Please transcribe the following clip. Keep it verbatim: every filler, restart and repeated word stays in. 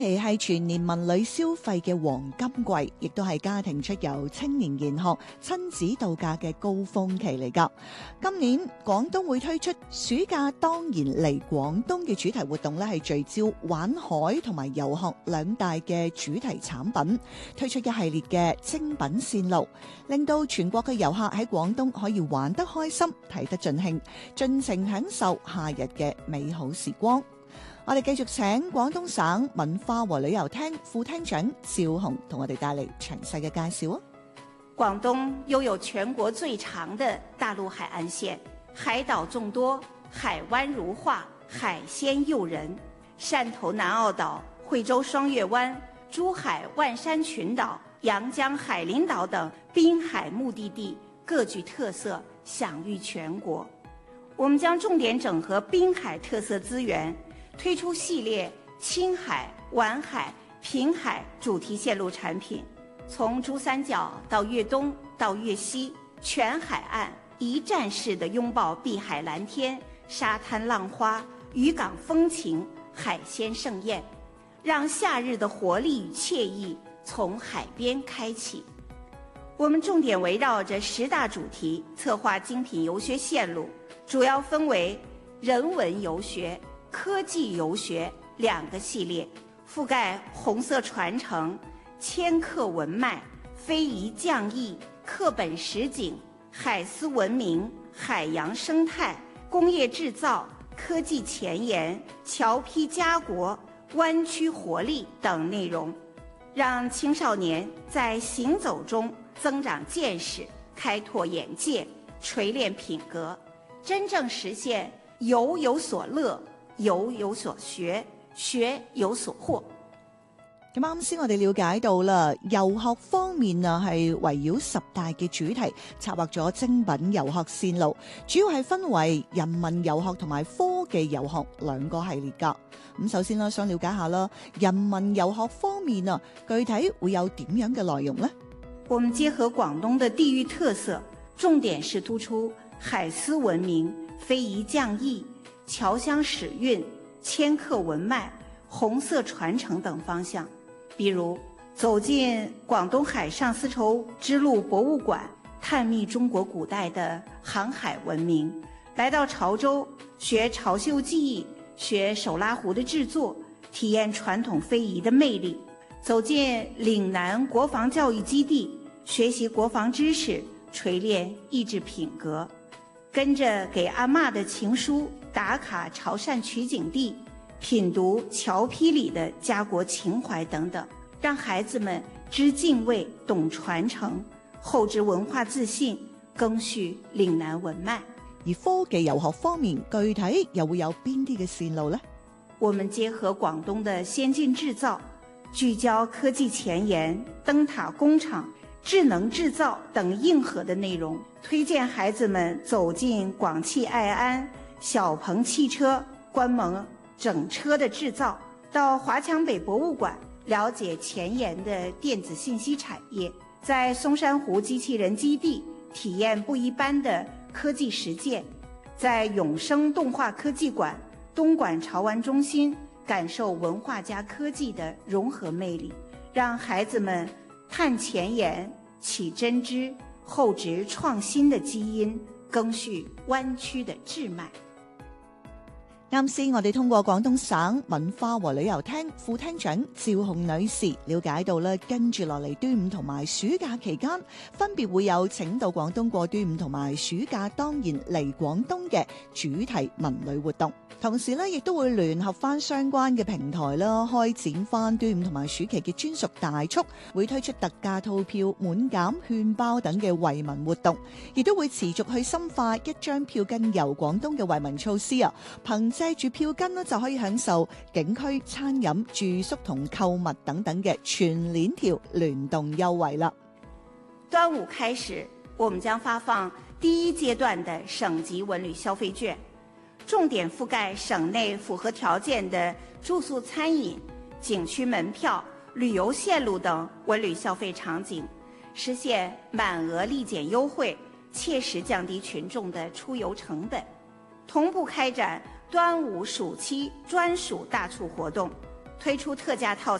期係全年文旅消費嘅黃金季，亦都係家庭出遊、青年研學、親子度假嘅高峰期嚟㗎。今年廣東會推出暑假當然嚟廣東嘅主題活動咧，係聚焦玩海同埋遊學兩大嘅主題產品，推出一系列嘅精品線路，令到全國嘅遊客喺廣東可以玩得開心、睇得盡興，盡情享受夏日嘅美好時光。我哋繼續請廣東省文化和旅遊廳副廳長趙紅同我哋帶嚟詳細嘅介紹啊！ 廣東擁有全國最長的大陸海岸線，海島眾多，海灣如畫，海鮮誘人。汕頭南澳島、惠州雙月灣、珠海萬山群島、陽江海陵島等濱海目的地各具特色，享譽全國。我們將重點整合濱海特色資源，推出系列青海、皖海、平海主題線路產品，從珠三角到粵東到粵西，全海岸一站式的擁抱碧海藍天、沙灘浪花、漁港風情、海鮮盛宴，讓夏日的活力與愜意從海邊開啟。我們重點圍繞着十大主題策劃精品遊學線路，主要分為人文遊學、科技遊學兩個系列，覆蓋紅色傳承、千客文脈、非遺匠藝、課本實景、海絲文明、海洋生態、工業製造、科技前沿、僑批家國、灣區活力等內容，讓青少年在行走中增長見識、開拓眼界、錘煉品格，真正實現遊有所樂、遊有所學，學有所獲。 咁啱先我哋了解到啦，遊學方面啊係圍繞十大嘅主題策劃咗精品遊學線路，主要係分為人文遊學同埋科技遊學兩個系列噶。咁首先啦，想了解下啦，人文遊學方面啊，具體會有點樣嘅內容呢？ 我們結合廣東的地域特色，重點是突出海絲文明、非遺匠藝、僑鄉史韻、千客文脈、紅色傳承等方向。比如走進廣東海上絲綢之路博物館，探秘中國古代的航海文明；來到潮州學潮繡技藝，學手拉壺的製作，體驗傳統非遺的魅力；走進嶺南國防教育基地，學習國防知識，錘煉意志品格；跟着給阿嬷的情書打卡潮汕取景地，品讀僑批裡的家國情懷等等，讓孩子們知敬畏、懂傳承，厚植文化自信，謄續嶺南文脈。 而科技遊學方面，具體又會有邊啲嘅線路呢？ 我們結合廣東的先進製造，聚焦科技前沿、燈塔工廠、智能製造等硬核的內容，推薦孩子們走進廣汽愛安、小鵬汽車，觀摩整車的製造，到華強北博物館了解前沿的電子信息產業，在松山湖機器人基地體驗不一般的科技實踐，在永生動畫科技館、東莞潮玩中心感受文化加科技的融合魅力，讓孩子們探前沿、起真知、厚植創新的基因，謄續灣區的智脈。 啱先我哋通過廣東省文化和旅遊廳副廳長趙紅女士了解到咧，跟住落嚟端午同埋暑假期間，分別會有請到廣東過端午同埋暑假當然嚟廣東嘅主題文旅活動，同時咧亦都會聯合翻相關嘅平台啦，開展翻端午同埋暑期嘅專屬大促，會推出特價套票、滿減券包等嘅惠民活動，亦都會持續去深化一張票根遊廣東嘅惠民措施啊，憑借住票根呢，就可以享受景區餐飲、住宿同購物等等嘅全鏈條聯動優惠啦。 端午開始，我們將發放第一階段的省級文旅消費券，重點覆蓋省內符合條件的住宿、餐飲、景區門票、旅遊線路等文旅消費場景，實現滿額立減優惠，切實降低群眾的出遊成本。同步開展端午暑期專屬大促活動， 推出特價套